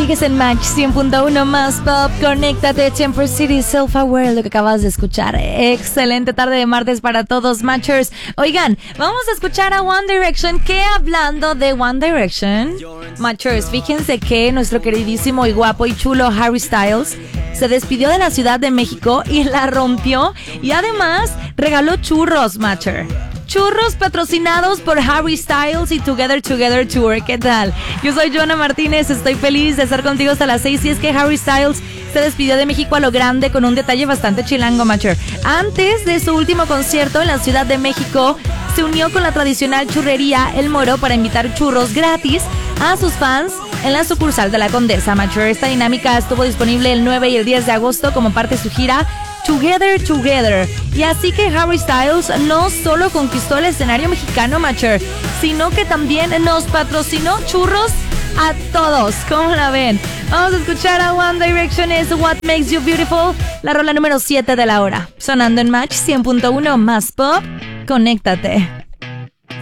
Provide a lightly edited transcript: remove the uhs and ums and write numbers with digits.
Sigues en Match 100.1 más pop. Conéctate, Temper City, Self-Aware, lo que acabas de escuchar. Excelente tarde de martes para todos, Matchers. Oigan, vamos a escuchar a One Direction. Que hablando de One Direction, Matchers, fíjense que nuestro queridísimo y guapo y chulo Harry Styles se despidió de la Ciudad de México y la rompió. Y además regaló churros, Matcher. Churros patrocinados por Harry Styles y Together Tour. ¿Qué tal? Yo soy Joana Martínez, estoy feliz de estar contigo hasta las 6. Y es que Harry Styles se despidió de México a lo grande con un detalle bastante chilango, Matcher. Antes de su último concierto en la Ciudad de México, se unió con la tradicional churrería El Moro para invitar churros gratis a sus fans en la sucursal de la Condesa, Matcher. Esta dinámica estuvo disponible el 9 y el 10 de agosto como parte de su gira Together. Y así que Harry Styles no solo conquistó el escenario mexicano, Matcher, sino que también nos patrocinó churros a todos. ¿Cómo la ven? Vamos a escuchar a One Direction, es What Makes You Beautiful, la rola número 7 de la hora. Sonando en Match 100.1 más pop. Conéctate.